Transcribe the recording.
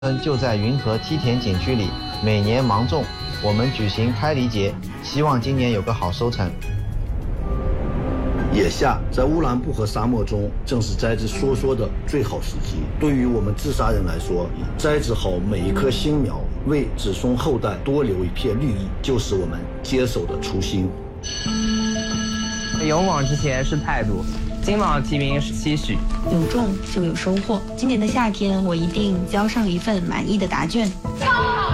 就在云和梯田景区里，每年芒种，我们举行开梨节，希望今年有个好收成。 眼下在乌兰布和沙漠中，正是栽植梭梭的最好时机。对于我们自杀人来说，栽植好每一棵新苗，为子孙后代多留一片绿意，就是我们坚守的初心。 勇往直前是态度，金榜题名是期许， 有种就有收获。今年的夏天，我一定交上一份满意的答卷。